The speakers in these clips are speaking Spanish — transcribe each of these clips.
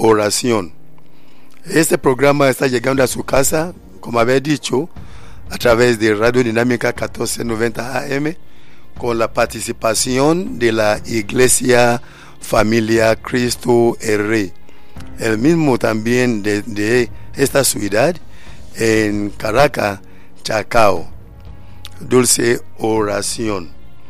oración. Este programa está llegando a su casa, como había dicho, a través de Radio Dinámica 1490 AM, con la participación de la Iglesia Familia Cristo el Rey. El mismo también de esta ciudad, en Caracas, Chacao. Dulce oración.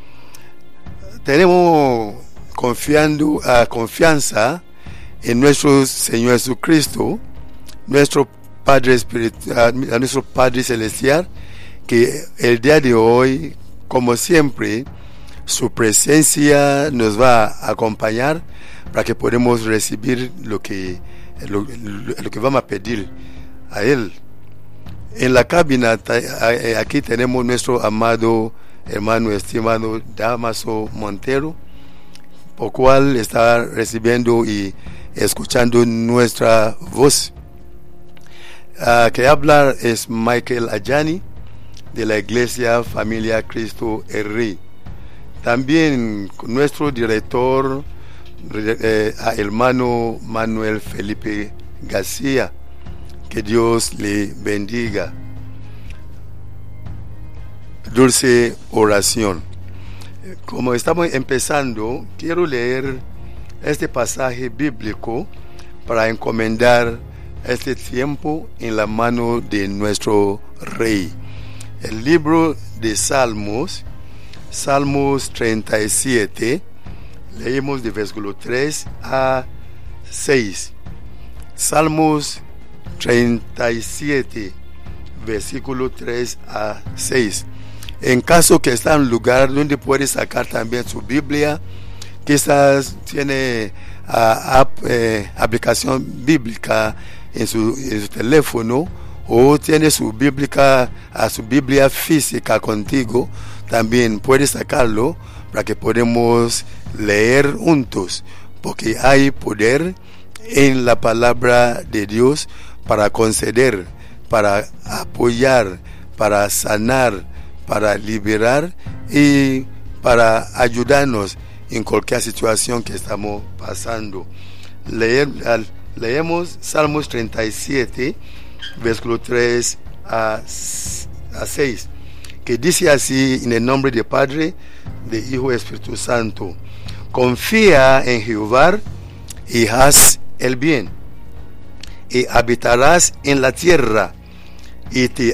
Tenemos confianza en nuestro Señor Jesucristo, nuestro Padre espiritual, nuestro Padre celestial, que el día de hoy, como siempre, su presencia nos va a acompañar para que podamos recibir lo que vamos a pedir a Él. En la cabina aquí tenemos nuestro amado hermano estimado Damaso Montero, por cual está recibiendo y escuchando nuestra voz. Que habla es Michael Ayani, de la Iglesia Familia Cristo el Rey. También nuestro director, hermano Manuel Felipe García. Que Dios le bendiga. Dulce oración. Como estamos empezando, quiero leer este pasaje bíblico para encomendar este tiempo en la mano de nuestro Rey. El libro de Salmos 37, leemos de versículo 3 a 6. Salmos 37, versículo 3 a 6. En caso que está en un lugar donde puede sacar también su Biblia, quizás tiene aplicación bíblica en su teléfono, o tiene su Biblia física contigo, también puede sacarlo para que podamos leer juntos, porque hay poder en la palabra de Dios para conceder, para apoyar, para sanar, para liberar y para ayudarnos en cualquier situación que estamos pasando. Leemos Salmos 37, versículo 3 a 6, que dice así: en el nombre del Padre, del Hijo y Espíritu Santo. Confía en Jehová y haz el bien, y habitarás en la tierra, y te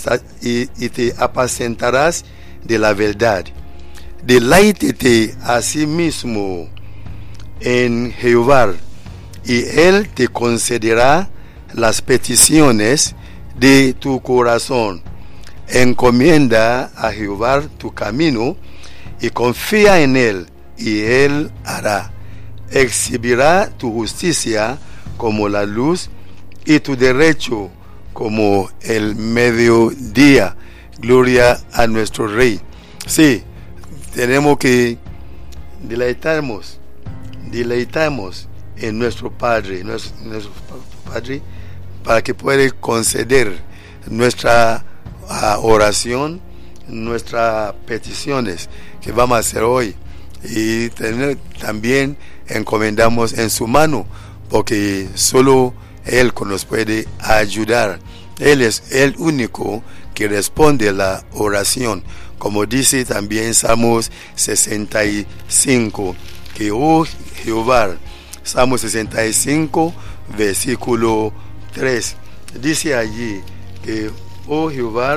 apacentarás de la verdad. Deleítate a sí mismo en Jehová, y Él te concederá las peticiones de tu corazón. Encomienda a Jehová tu camino, y confía en Él, y Él hará. Exhibirá tu justicia como la luz, y tu derecho como el mediodía. Gloria a nuestro Rey. Sí, tenemos que deleitarnos en nuestro Padre, para que pueda conceder nuestra oración, nuestras peticiones que vamos a hacer hoy, y también encomendamos en su mano, porque solo Él nos puede ayudar. Él es el único que responde a la oración, como dice también Salmos 65, que oh Jehová, Salmos 65, versículo 3, dice allí que oh Jehová,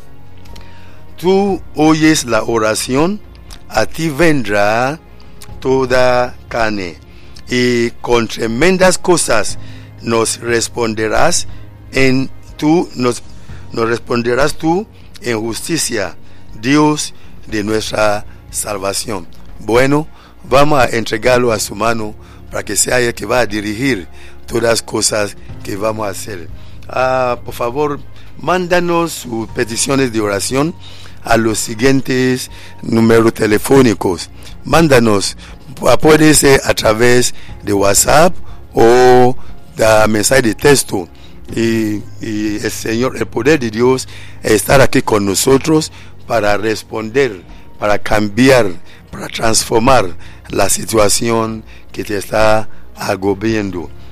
tú oyes la oración, a ti vendrá toda carne, y con tremendas cosas nos responderás nos responderás tú en justicia, Dios de nuestra salvación. Bueno, vamos a entregarlo a su mano para que sea ella que va a dirigir todas las cosas que vamos a hacer. Por favor, mándanos sus peticiones de oración a los siguientes números telefónicos. Mándanos, puede ser a través de WhatsApp o de mensaje de texto, y el Señor, el poder de Dios, estar aquí con nosotros para responder, para cambiar, para transformar la situación que te está agobiando.